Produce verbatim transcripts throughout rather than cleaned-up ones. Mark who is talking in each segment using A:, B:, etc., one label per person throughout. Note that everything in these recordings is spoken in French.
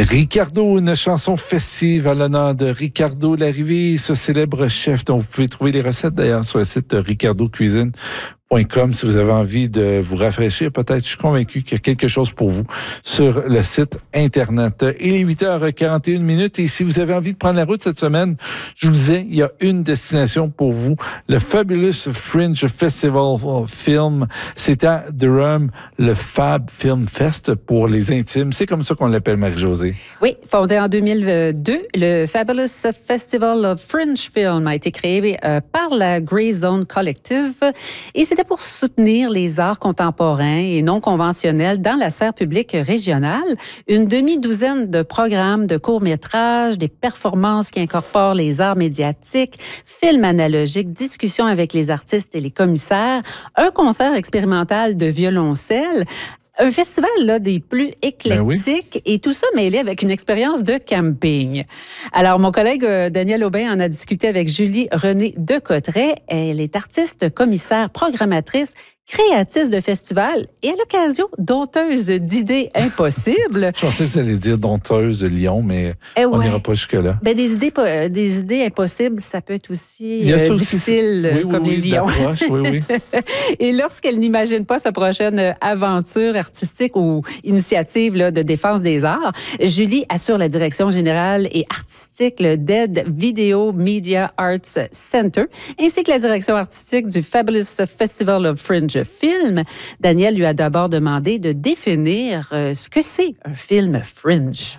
A: Ricardo, une chanson festive à l'honneur de Ricardo Larrivée, ce célèbre chef dont vous pouvez trouver les recettes d'ailleurs sur le site ricardo cuisine point com si vous avez envie de vous rafraîchir. Peut-être, je suis convaincu qu'il y a quelque chose pour vous sur le site Internet. Il est huit heures quarante et une minutes et si vous avez envie de prendre la route cette semaine, je vous disais, il y a une destination pour vous, le Fabulous Fringe Festival Film. C'est à Durham, le Fab Film Fest pour les intimes. C'est comme ça qu'on l'appelle, Marie-Josée.
B: Oui, fondé en deux mille deux, le Fabulous Festival of Fringe Film a été créé euh, par la Grey Zone Collective et c'est C'était pour soutenir les arts contemporains et non conventionnels dans la sphère publique régionale. Une demi-douzaine de programmes de courts-métrages, des performances qui incorporent les arts médiatiques, films analogiques, discussions avec les artistes et les commissaires, un concert expérimental de violoncelle. Un festival là, des plus éclectiques ben oui. Et tout ça mêlé avec une expérience de camping. Alors, mon collègue euh, Daniel Aubin en a discuté avec Julie Renée Decotteret. Elle est artiste, commissaire, programmatrice, créatrice de festival et à l'occasion, dompteuse d'idées impossibles.
A: Je pensais que vous allez dire dompteuse de Lyon, mais eh on n'ira ouais. pas jusque-là.
B: Ben, des, idées, des idées impossibles, ça peut être aussi euh, difficile
A: oui, oui,
B: comme
A: oui,
B: les lions.
A: Oui, oui.
B: Et lorsqu'elle n'imagine pas sa prochaine aventure artistique ou initiative là, de défense des arts, Julie assure la direction générale et artistique le D E D Video Media Arts Center, ainsi que la direction artistique du Fabulous Festival of Fringe Film. Daniel lui a d'abord demandé de définir euh, ce que c'est un film fringe.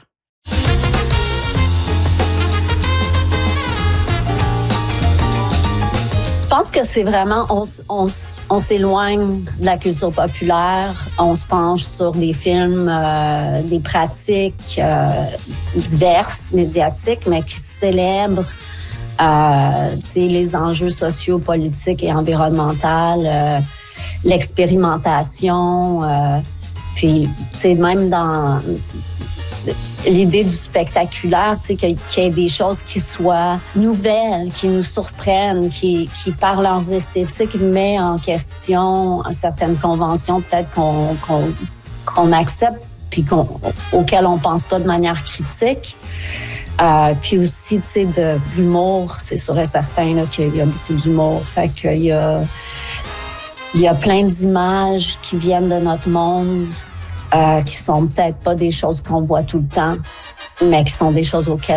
C: Je pense que c'est vraiment, on, on, on s'éloigne de la culture populaire, on se penche sur des films, euh, des pratiques euh, diverses, médiatiques, mais qui célèbrent euh, les enjeux sociaux, politiques et environnementaux, euh, l'expérimentation, euh, puis c'est même dans l'idée du spectaculaire, tu sais, qu'il y ait des choses qui soient nouvelles, qui nous surprennent, qui, qui par leurs esthétiques, mettent en question certaines conventions peut-être qu'on, qu'on, qu'on accepte puis qu'on, auxquelles on pense pas de manière critique. Euh, puis aussi, tu sais, de l'humour, c'est sûr et certain là, qu'il y a beaucoup d'humour. Fait qu'il y a, il y a plein d'images qui viennent de notre monde, euh, qui sont peut-être pas des choses qu'on voit tout le temps, mais qui sont des choses auxquelles